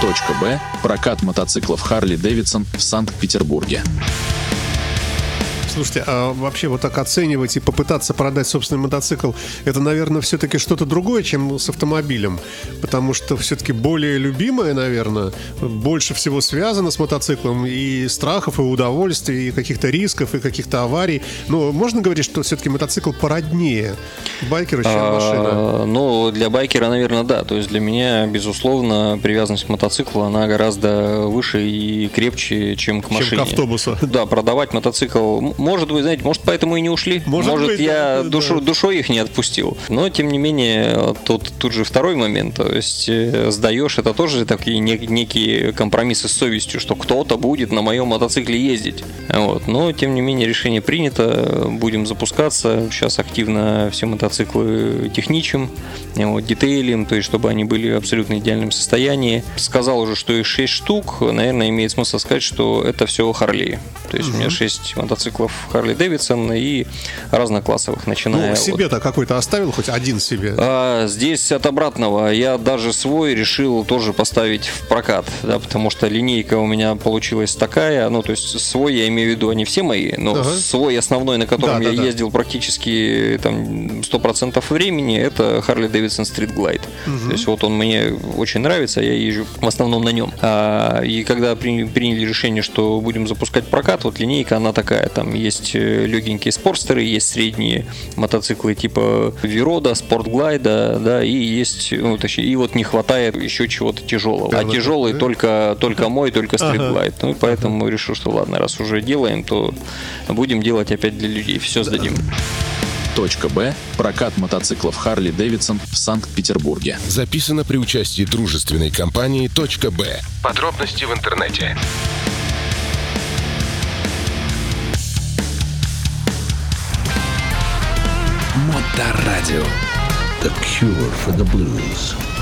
Точка Б. Прокат мотоциклов Harley-Davidson в Санкт-Петербурге. Слушайте, а вообще вот так оценивать и попытаться продать собственный мотоцикл, это, наверное, все-таки что-то другое, чем с автомобилем, потому что все-таки более любимое, наверное, больше всего связано с мотоциклом, и страхов, и удовольствий, и каких-то рисков, и каких-то аварий. Но можно говорить, что все-таки мотоцикл породнее байкера, чем машина? Ну, для байкера, наверное, да. То есть для меня, безусловно, привязанность к мотоциклу, она гораздо выше и крепче, чем к машине. Чем к автобусу. Да, продавать мотоцикл... Может быть, знаете, может, поэтому и не ушли. Может быть, я душой их не отпустил. Но, тем не менее, тут же второй момент. То есть сдаешь, это тоже такие некие компромиссы с совестью, что кто-то будет на моем мотоцикле ездить. Вот. Но, тем не менее, решение принято. Будем запускаться. Сейчас активно все мотоциклы техничим, вот, детейлим, то есть, чтобы они были в абсолютно идеальном состоянии. Сказал уже, что их 6 штук. Наверное, имеет смысл сказать, что это все Harley. То есть, у меня 6 мотоциклов Harley-Davidson и разноклассовых, начиная... Ну, себе-то какой-то оставил, хоть один себе? Здесь от обратного. Я даже свой решил тоже поставить в прокат, да, потому что линейка у меня получилась такая, ну, то есть свой, я имею в виду, они все мои, но свой основной, на котором я ездил практически там 100% времени, это Harley-Davidson Street Glide. То есть вот он мне очень нравится, я езжу в основном на нем. И когда приняли решение, что будем запускать прокат, вот линейка, она такая, там есть легенькие спортстеры, есть средние мотоциклы типа Вирода, Спортглайда, да, и есть, ну, точнее, и вот не хватает еще чего-то тяжелого. А тяжелый только мой, только Streetglide. Ну, поэтому решил, что ладно, раз уже делаем, то будем делать опять для людей. Все сдадим. Точка Б. Прокат мотоциклов Harley-Davidson в Санкт-Петербурге. Записано при участии дружественной компании «Точка Б». Подробности в интернете. Моторадио. The cure for the blues.